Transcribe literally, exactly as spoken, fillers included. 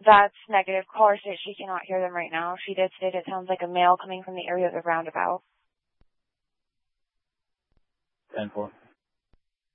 That's negative. Caller says she cannot hear them right now. She did state it sounds like a male coming from the area of the roundabout. ten four.